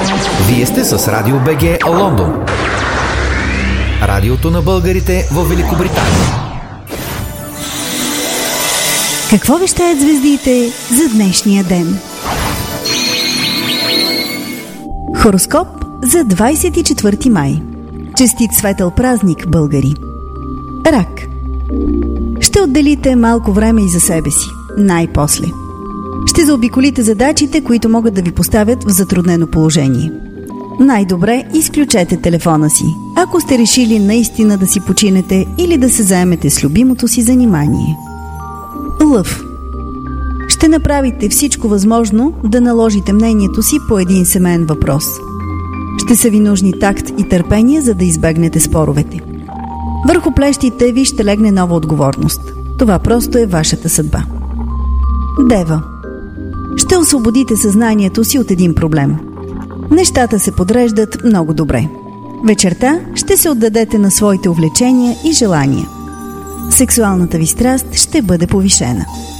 Вие сте с Радио БГ Лондон. Радиото на българите в Великобритания. Какво вещаят звездите за днешния ден? Хороскоп за 24 май. Честит светъл празник, българи! Рак. Ще отделите малко време и за себе си. Най-после. Ще заобиколите задачите, които могат да ви поставят в затруднено положение. Най-добре изключете телефона си, ако сте решили наистина да си починете или да се заемете с любимото си занимание. Лъв. Ще направите всичко възможно да наложите мнението си по един семейен въпрос. Ще са ви нужни такт и търпение, за да избегнете споровете. Върху плещите ви ще легне нова отговорност. Това просто е вашата съдба. Дева. Ще освободите съзнанието си от един проблем. Нещата се подреждат много добре. Вечерта ще се отдадете на своите увлечения и желания. Сексуалната ви страст ще бъде повишена.